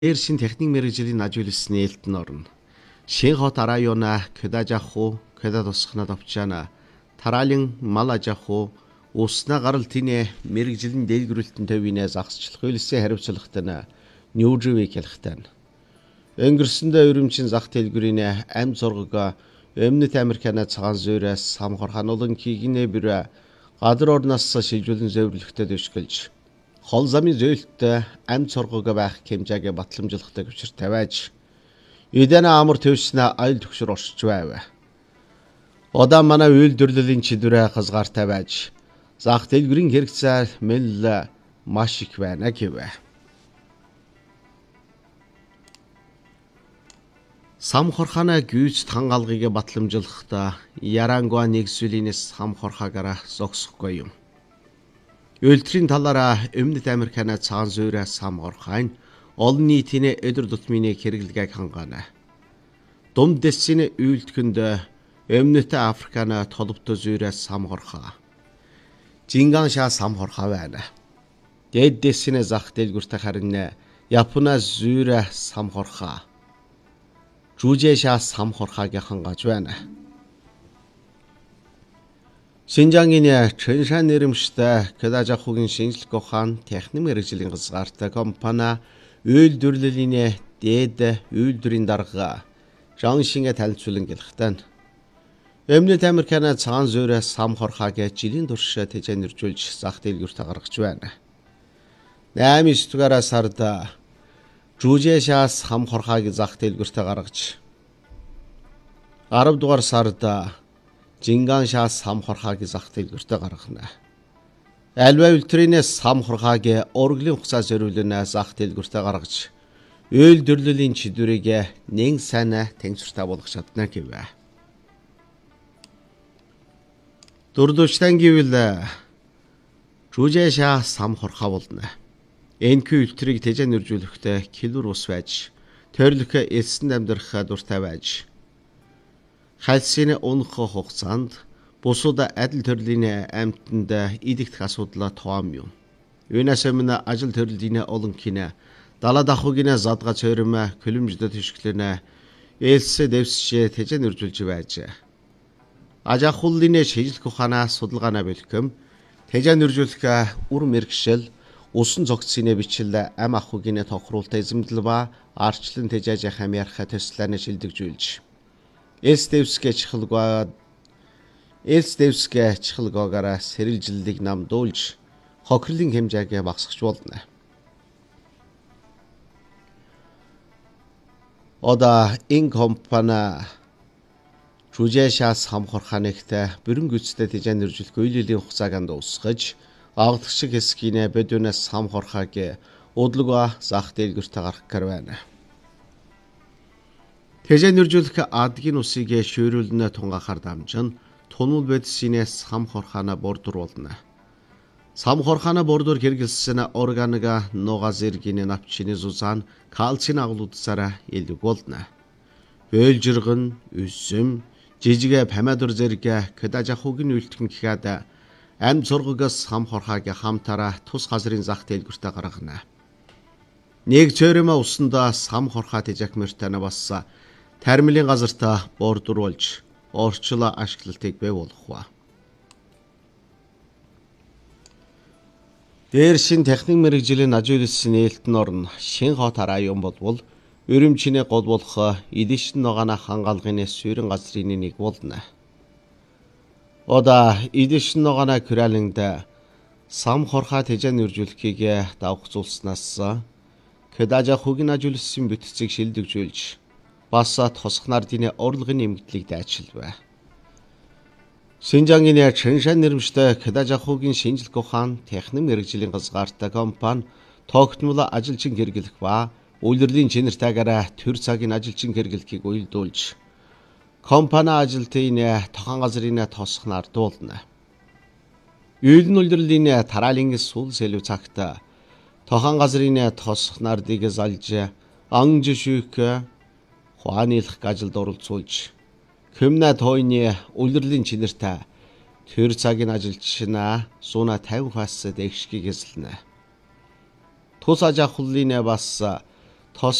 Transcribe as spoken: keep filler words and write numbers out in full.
Эршин техник мэргэжлийн ажуулсны элтэн орно. Шинхот района Кэдажаху, Кэдад усхнад авчаана. Тараалын мал ажаху усна гарал тинэ мэргэжлийн дэлгэрүүлтэн төвийнэ загсчлах хөлсөө хариуцлагатай нь Нью-Живик хэлхтэн. Өнгөрсөндөө өрөмчин зах дэлгүүрийн амь зургаг Өмнөд Американы цагаан зүйрээс самхорхан олон кигнэ бүрэ гадар орноос шилжүүлэн зөвлөлтөд өшгөлж хол замын зөөлтөд амь зургаг байх хэмжээгээ батламжуулахтай хүчээр тавиаж эдэн амар төвснө айл төгшөр оршиж байв. Одаа манай үйлдвэрлэлийн чиглэлээр хазгаар тавиаж зах дэлгүүрийн хэрэгцээ мэл маш их байна гэвэ. Самхорхана гүйц хангалгыг батламжуулахдаа Ярангуа нэгсвэлинээс самхорхаагаараа зогсохгүй юм. Үйлдвэрийн талаараа Өмнөд Американы цагаан зүйрээс самхорхайн олон нийтийн өдөр тутмын хэрэглэгийг хангаана. Дунд дэсийн үйлдгэнд Өмнөд Африканы толбтой зүйрээс самхорхаа. Жинган шаа самхорхаа байна. Дэд дэсийн зах дэлгүүрт харин Японы зүйрээ самхорхаа. Жужэшаа самхорхааг хангаж байна. Шинжангийн Чэншан нэрмжтэй Кэдажахугийн шинжлэх ухаан техник мэргэжлийн газгаартай компани үйлдвэрлэлийн дээд үйлдвэрийн дарга Жаншингэ танилцуулан гэлхтэн. Өмнөд Американы цагаан зүйрээс самхорхааг жилийн турш тэжээнэржүүлж зах дэлгүүрт гаргаж байна. найман дугаар сард Жужэшаас самхорхааг зах дэлгүүрт гаргаж арав дугаар сард Жинганшаас самхорхааг зах дэлгүүрт гаргана. Альва үйлдвэрээс самхорхааг урлагийн хугацаа зориулна зах дэлгүүрт гаргаж үйлдвэрлэлийн чиглэлийг нэн сайн тэнцвэртэй болгох чадна гэвэ. Дурдвчтан гэвэл Жужэшаа самхорхаа болно. Энэхүү үйлдвэрийг тэжээнэржүүлэхдээ килор ус байж, тойрлох элсэн амьдрах дуртай байж, хальсын унах хугацаанд бусад адил төрлийн амьтанд идэгдэх асуудал тоом юм. Юунаас өмнө ажил төрлийн олон кинэ, далаа дахуугийн задга цорим, колумжид төшгөлнө, элс дэвсшээ тэжээнэржүүлж байж. Ажахууллын шинжлэх ухаанаа судалгаанаа бэлгэм, тэжээнэржүүлэх үр мэргэшил усан цогцсны бичил ам ахуйгийн тохируулалтын эзэмдэл ба арчлан тэжээж хамаарах төслөөний шилдэгжүүлж элс дэвсгэ чихэлгаа элс дэвсгэ чихэлгоогаараа сэрэлжлэлийг намдуулж хохирлын хэмжээг багасгах болно. Ода энэ компани Жужэшаас самхорханагт бүрэн гүйцэд тэжээнэржүүлэх үйлдвэрлэлийн хугацааг дуусгаж аглагч хэсгийн бэдүнээс самхорхааг удлага зах дэлгүүрт гаргах байна. Тэжээнэржүүлэх адгийн усыг шөөрүүлнэ тунгахаар дамжин тунул бэдсинээс самхорхаана бордруулна. Самхорхаана бордур хэрэгэлсэн органик нугас зэргийн навчны зузаан кальцийн агуулдсараа илэг болно. Бөөлжиргэн, үсэм, жижиг помидор зэрэг Кэдажахугийн үйлдвэрийн гэхэд амь зургагаас самхорхааг хамтараа тус газрын зах дэлгүүрт гаргана. Нэг цорим усандаа самхорхаа тэжэхмэртэ бас тармилын газартаа бордруулж орчлоо ашиглалтыг бий болгох. Дээршин техник мэргэжлийн ажуулсан элтэн орно Шинхот район болвол өрөмчний гол болох эдишн ногоона хангалгын суурин газрын нэг болно. Ода эдишн ногоона күрэлэнд самхорхаа тэжээнэржүүлэхийг давхцуулснаас Кэдажахугийн ажуулсан бүтцийг шилдэгжүүлж бас тосх нардын урлагийн нэмэгдлийг дайчилвэ. Шинжангийн Чэншан нэрмжтэй Кэдажахугийн шинжлэх ухаан техник мэргэжлийн газгаартай компани тогтмол ажилчин хэрэглэх ба үйлдвэрлэлийн чинэртэйгээр төр цагийн ажилчин хэрэглэхийг уялдуулж компани ажилтны тохон газрын тосх нардуулна. Үйлдвэрлэлийн үйлдвэрлэлийн тараалын сул сэлв цагт тохон газрын тосх нардыг залж анж шүүх хуанилах ажилд оролцуулж Кэмнэ тойны үйлдвэрлэлийн чинэртэй төр цагийн ажилчнаа суна тавих хас дэвшгийг эзэлнэ. Тус ажахууллын бас